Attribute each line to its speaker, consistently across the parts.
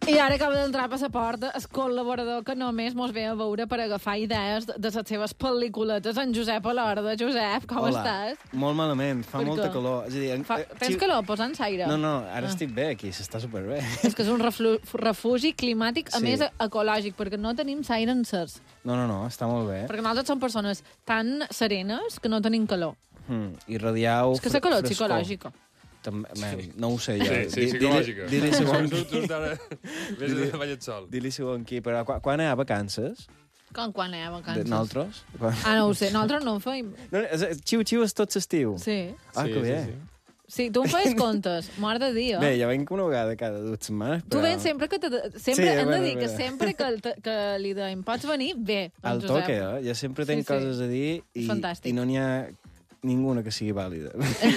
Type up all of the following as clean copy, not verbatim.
Speaker 1: I ara acaba d'entrar a Passaport el col·laborador que només mos ve a veure per agafar idees de les seves pel·lículetes, en Josep Alorda. Josep, com estàs?
Speaker 2: Molt malament, fa molta calor. És a dir,
Speaker 1: Tens calor? Posa'ns aire.
Speaker 2: No, ara estic bé aquí, s'està superbé.
Speaker 1: És que és un refugi climàtic, a més ecològic, perquè no tenim l'aire encès.
Speaker 2: No, està molt bé.
Speaker 1: Perquè nosaltres som persones tan serenes que no tenim calor.
Speaker 2: I radiau
Speaker 1: és que la calor és psicològica.
Speaker 2: No ho sé jo.
Speaker 3: Sí, psicològica.
Speaker 2: Dir-li segon qui, però quan hi ha vacances?
Speaker 1: Quan hi ha vacances?
Speaker 2: Nosaltres?
Speaker 1: No ho sé, nosaltres no ho feim.
Speaker 2: Xiu-xiu és tot l'estiu.
Speaker 1: Sí.
Speaker 2: Que bé.
Speaker 1: Sí, tu em feies comptes, mort de dia.
Speaker 2: Bé, jo venc una vegada cada 2 setmanes, però...
Speaker 1: Tu vens sempre que... Hem de dir que sempre que li deim pots venir, bé.
Speaker 2: Al toque, jo sempre tenc coses a dir i no n'hi ha ninguna que sigui vàlida.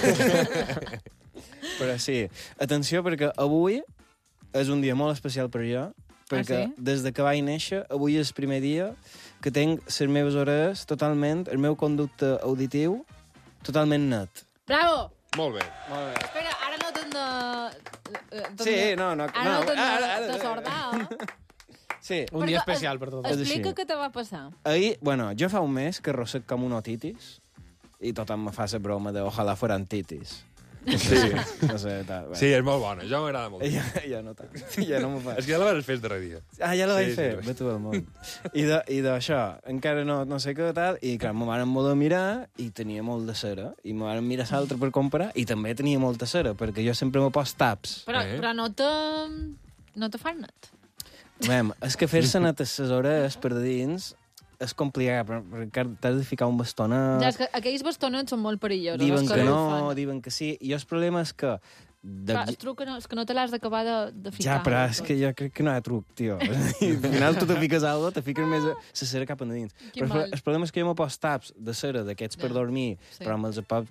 Speaker 2: Però sí, atenció, perquè avui és un dia molt especial per jo, perquè des de que vaig néixer, avui és el primer dia que tenc les meves orelles totalment, el meu conducte auditiu, totalment net.
Speaker 1: Bravo!
Speaker 3: Molt bé.
Speaker 1: Espera, ara no t'hem de...
Speaker 2: Sí, no.
Speaker 1: Ara no t'hem de sordar.
Speaker 2: Sí.
Speaker 4: Un dia especial per tothom.
Speaker 1: Explica què te va passar.
Speaker 2: Ahir, jo fa un mes que rossec com una otitis i tothom me fa la broma de ojalà foran titis.
Speaker 3: Sí.
Speaker 2: No sé,
Speaker 3: sí, és molt bona. Jo m'agrada molt.
Speaker 2: Ja no tant. Ja no m'ho fa.
Speaker 3: És que ja la vas fer darrer dia.
Speaker 2: Ja la vaig fer? Ve tu al món. I d'això, encara no sé què tal, i clar, me van molt a mirar i tenia molt de cera. I me van mirar l'altre per comprar i també tenia molta cera, perquè jo sempre m'ho poso taps.
Speaker 1: Però no te fan net.
Speaker 2: És que fer-se net a les orelles per dins és complicat, perquè t'has de ficar un bastonet...
Speaker 1: Ja, és que aquells bastonets són molt perillosos.
Speaker 2: Diuen que no, diuen que sí. I el problema és que...
Speaker 1: El truc és que no te l'has d'acabar de ficar.
Speaker 2: Ja, però és que jo crec que no hi ha truc, tio. Al final tu te fiques alguna cosa, te fiques més la cera cap endins. Però el problema és que jo m'ho poso taps de cera d'aquests per dormir, però me'ls poso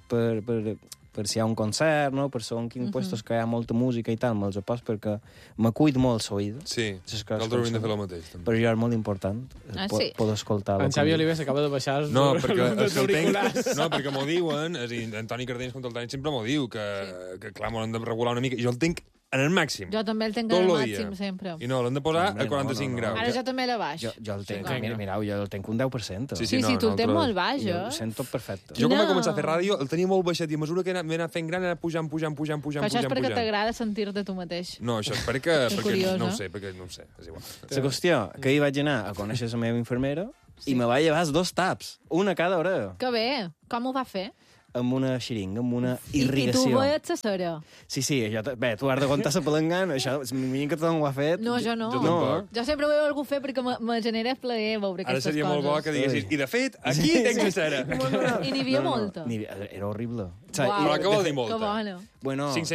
Speaker 2: per si hi ha un concert, no? Per segons quins puestos que hi ha molta música i tal, me'ls poso perquè me cuido molt l'oïda.
Speaker 3: Sí, nosaltres hauríem de fer el mateix. També.
Speaker 2: Per jo és molt important poder escoltar.
Speaker 4: En Xavi Oliver s'acaba de baixar els
Speaker 3: auriculars. No, perquè m'ho diuen, Antoni Cardens contra el Tani sempre m'ho diu, que clar, m'ho han de regular una mica, i jo el tinc en el màxim.
Speaker 1: Jo també el tinc en el màxim, sempre.
Speaker 3: I no, l'hem de posar a 45 graus.
Speaker 1: Ara jo també la baix.
Speaker 2: Jo el tenc, mireu, jo el tenc un 10%.
Speaker 1: Sí, tu el tens molt baix,
Speaker 2: jo. Ho sento perfecte.
Speaker 3: Jo quan vaig començar a fer ràdio el tenia molt baixet i a mesura que m'he anat fent gran era pujant.
Speaker 1: Però això és perquè t'agrada sentir-te tu mateix.
Speaker 3: No, això és perquè no ho sé, és igual.
Speaker 2: La qüestió, que ahir vaig anar a conèixer la meva infermera i me va llevar 2 taps, una cada hora.
Speaker 1: Que bé, com ho va fer?
Speaker 2: Amb una xeringa, amb una irrigació.
Speaker 1: I tu veies la cera?
Speaker 2: Sí, bé, tu has de contar la palangana, això, m'imagino que tothom ho ha fet.
Speaker 1: No, jo no. Jo sempre ho veu algú fer perquè me genera plaer veure aquestes coses.
Speaker 3: Ara seria molt bo que diguessis, i de fet, aquí tens la cera.
Speaker 1: I n'hi havia molta.
Speaker 2: Era horrible.
Speaker 3: Però què vol dir molta?
Speaker 1: Que bona.
Speaker 3: 5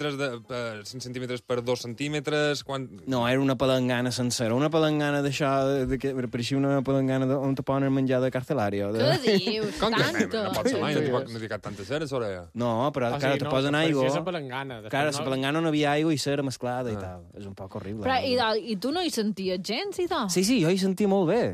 Speaker 3: centímetres per 2 centímetres...
Speaker 2: No, era una palangana sencera. Una palangana d'això, pareixia una palangana on te ponen menjar de carcelària.
Speaker 1: Què dius?
Speaker 3: Com que no pot ser mai, no t'hi ficat tanta cera, Soraya.
Speaker 2: No, però clar, te posen aigua.
Speaker 4: Però la palangana.
Speaker 2: Clar, la palangana no havia aigua i cera mesclada i tal. És un poc horrible.
Speaker 1: Però, i tu no hi senties gens, i tal?
Speaker 2: Sí, jo hi sentia molt bé.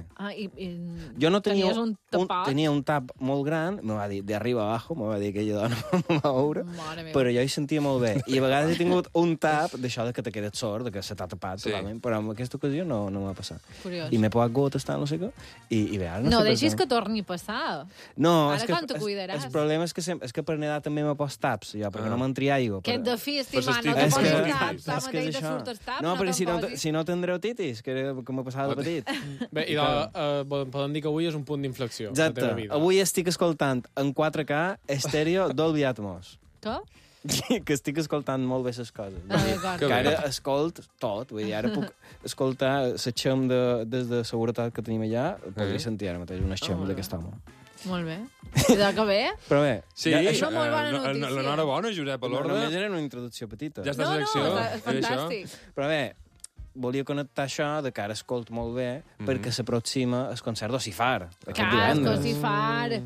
Speaker 2: Jo no tenia tenia un tap molt gran, me va dir, de arriba abajo, me va dir aquella dona me va veure, però jo hi sentia molt bé. I a vegades he tingut un tap d'això que te quedes sord, que se t'ha tapat, però en aquesta ocasió no m'ha passat.
Speaker 1: Curiós.
Speaker 2: I m'he posat gotes, tal, no sé què, i bé, ara no sé.
Speaker 1: No deixis que torni a passar.
Speaker 2: No,
Speaker 1: ara com te cuidaràs?
Speaker 2: El problema és que per nedar també m'he posat taps, jo, perquè no m'entria aigua.
Speaker 1: Que et de fi, estimar, no te posis taps, ara mateix te surt el tap,
Speaker 2: no perquè si no tindreu titis, que m'ha passat de petit.
Speaker 4: Bé, i podem dir que avui és un punt d'inflexió.
Speaker 2: Exacte. Avui estic escoltant en 4K estèreo Dolby Atmos.
Speaker 1: Què?
Speaker 2: Que estic escoltant molt bé les coses. Que ara escolt tot. Vull dir, ara puc escoltar la xem des de seguretat que tenim allà, podria sentir ara mateix una xem d'aquest home.
Speaker 1: Molt bé. I de que bé?
Speaker 2: Però bé.
Speaker 3: Sí,
Speaker 1: això molt bona notícia.
Speaker 3: L'enhorabona, Josep Alorda.
Speaker 2: Només era una introducció petita.
Speaker 3: Ja estàs a secció.
Speaker 1: No, és fantàstic.
Speaker 2: Però bé, volia connectar això de que ara escolto molt bé perquè s'aproxima el concert d'Ocifar.
Speaker 1: Clar, Ocifar.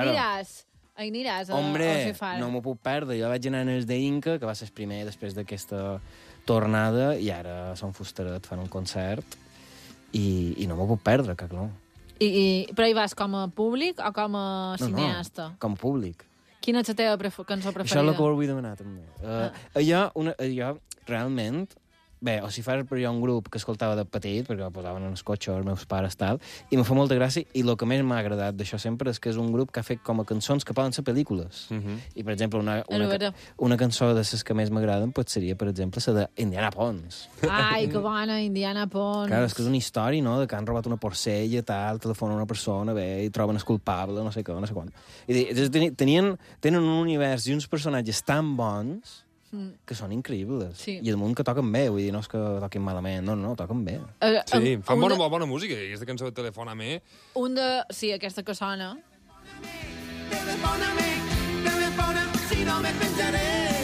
Speaker 1: Ahí aniràs a Ocifar.
Speaker 2: No m'ho puc perdre. Jo vaig anar en el d'Inca, que va ser el primer després d'aquesta tornada, i ara són Fusteret, fan un concert, i no m'ho puc perdre, que clar.
Speaker 1: Però hi vas com a públic o com a cineasta?
Speaker 2: No, com a públic.
Speaker 1: Quina és la teva cançó preferida?
Speaker 2: Això és el que ho vull demanar, també. Jo, realment, Bé, o si fas per jo un grup que escoltava de petit, perquè ho posaven en el cotxe els meus pares, tal, i me fa molta gràcia, i el que més m'ha agradat d'això sempre és que és un grup que ha fet com a cançons que poden ser pel·lícules. I, per exemple, una cançó de les que més m'agraden seria, per exemple, la d'Indiana Pons.
Speaker 1: Ai, que bona, Indiana Pons.
Speaker 2: Clar, és que és una història, no?, de que han robat una porcella, tal, telefona una persona, bé, i troben el culpable, no sé què, no sé quant. I tenen un univers i uns personatges tan bons que són increïbles. Sí. I el món que toquen bé, vull dir, no és que toquin malament, no, toquen bé.
Speaker 3: Sí, fan bona música, i aquesta cançó de Telefóname...
Speaker 1: Sí, aquesta que sona.
Speaker 5: Telefóname, si no me pensaré.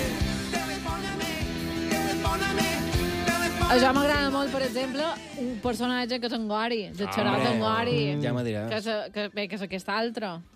Speaker 5: Telefóname.
Speaker 1: Això m'agrada molt, per exemple, un personatge que és en Gori, de Xarot en Gori.
Speaker 2: Ja me diràs.
Speaker 1: Que és aquest altre.